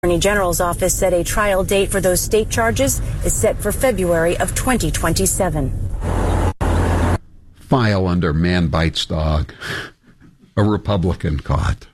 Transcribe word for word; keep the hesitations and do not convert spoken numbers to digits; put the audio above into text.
Attorney General's office said a trial date for those state charges is set for February of twenty twenty-seven. File under man bites dog. A Republican caught.